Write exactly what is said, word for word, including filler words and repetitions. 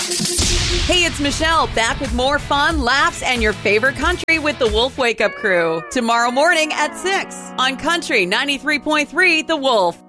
Hey, it's Michelle, back with more fun, laughs, and your favorite country with the Wolf Wake Up Crew. Tomorrow morning at six on Country ninety-three point three The Wolf.